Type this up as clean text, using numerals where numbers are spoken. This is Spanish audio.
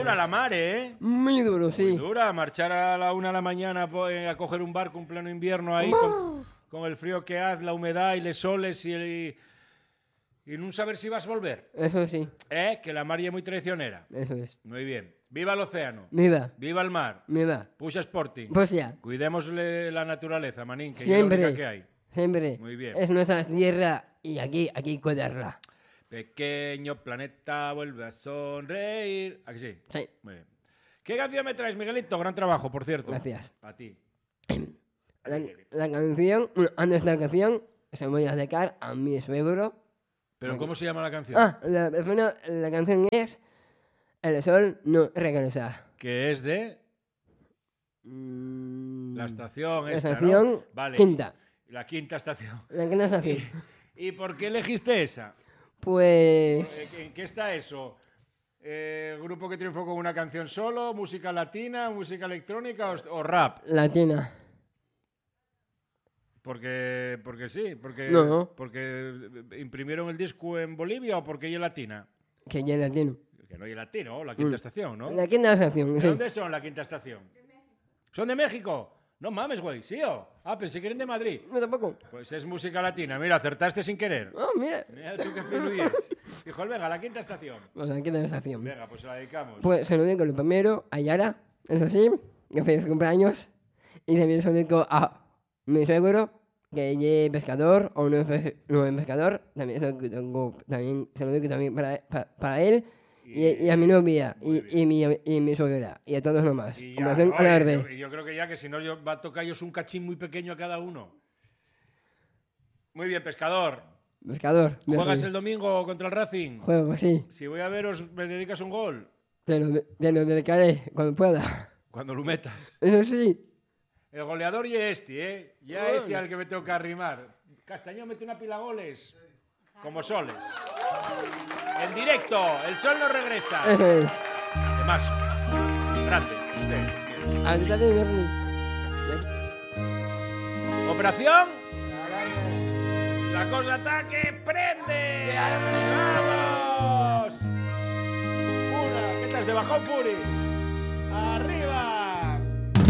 dura la mar, ¿eh? Muy duro, sí. Muy dura, marchar a la 1 de la mañana a coger un barco en pleno invierno ahí con el frío que hace, la humedad y les soles y no saber si vas a volver. Eso sí, Que la mar es muy traicionera. eso es. Muy bien. Viva el océano. Viva, Viva el mar. viva. Puxa Sporting. Pues ya, Cuidemos la naturaleza, manín, que es la siempre, única que hay. siempre. Muy bien. Es nuestra tierra y aquí cuidarla. Pequeño planeta vuelve a sonreír. ¿A que sí? Sí, Muy bien. ¿Qué canción me traes, Miguelito? Gran trabajo, por cierto. gracias. A ti. La canción, antes de la canción, se voy a dedicar a mi suegro. ¿Pero cómo se llama la canción? La canción es El sol no regresa. Que es de Mm, la estación la esta, estación ¿no? Vale. quinta. La quinta estación. La quinta estación. ¿Y por qué elegiste esa? Pues... ¿En qué está eso? ¿Grupo que triunfó con una canción solo? ¿Música latina? ¿Música electrónica? ¿O rap? Latina. Porque sí, No. porque imprimieron el disco en Bolivia o porque ella es latina. Que ya latino. Que no es latino, la quinta estación, ¿no? La quinta estación, ¿De sí. dónde son la quinta estación? ¿Son de México? No mames, güey, sí o. Pensé que eran de Madrid. No, tampoco. Pues es música latina. Mira, acertaste sin querer. Oh, mira. Mira tú qué fino es. Dijo, venga, la quinta estación. Pues la quinta estación. Venga, pues se la dedicamos. Pues se lo dedico lo primero a Yara, eso sí, que feliz cumpleaños. Y también se lo dedico a mi suegro, que es pescador o no es pescador. También se lo dedico también para él. Y a mi novia, y mi suegra, y a todos nomás. Y ya, Conversación ¿no? a la verde. Yo creo que ya, que si no, va a tocar ellos un cachín muy pequeño a cada uno. Muy bien, pescador. Pescador. ¿Juegas el domingo contra el Racing? Juego, sí. Si voy a veros, ¿me dedicas un gol? Te lo dedicaré cuando pueda. Cuando lo metas. Eso sí. El goleador y este, Ya Bueno. al que me tengo que arrimar. Castañón mete una pila goles. Como soles. En directo, el sol no regresa. Eso es. De más. Grande, usted. A ti también, Bernie. Operación. La cosa ataque, prende. ¡Vamos! Una, ¿qué estás de bajón, Puri? Arriba.